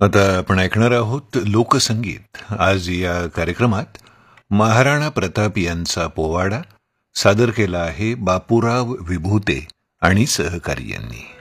आता आपण ऐकणार आहोत लोकसंगीत. आज या कार्यक्रमात महाराणा प्रताप यांचा पोवाडा सादर केला आहे बापूराव विभूते आणि सहकारी यांनी.